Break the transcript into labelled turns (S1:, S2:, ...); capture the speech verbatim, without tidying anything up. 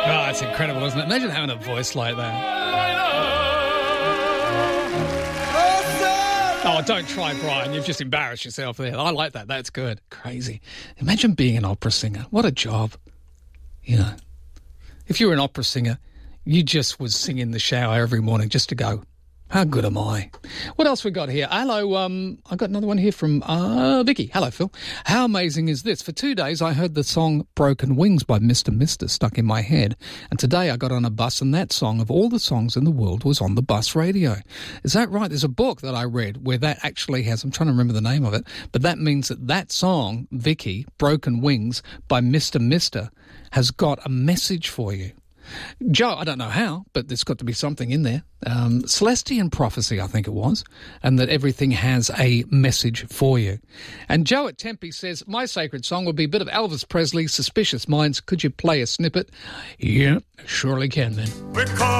S1: Oh, it's incredible, isn't it? Imagine having a voice like that. Oh, don't try, Brian. You've just embarrassed yourself there. I like that. That's good. Crazy. Imagine being an opera singer. What a job. You know, if you were an opera singer, you just would sing in the shower every morning just to go, how good am I? What else we got here? Hello, um, I got another one here from uh, Vicky. Hello, Phil. How amazing is this? For two days, I heard the song Broken Wings by Mister Mister stuck in my head. And today I got on a bus and that song of all the songs in the world was on the bus radio. Is that right? There's a book that I read where that actually has, I'm trying to remember the name of it, but that means that that song, Vicky, Broken Wings by Mister Mister, has got a message for you. Joe, I don't know how, but there's got to be something in there. Um, Celestian prophecy, I think it was, and that everything has a message for you. And Joe at Tempe says, my sacred song would be a bit of Elvis Presley, Suspicious Minds. Could you play a snippet? Yeah, surely can then. Because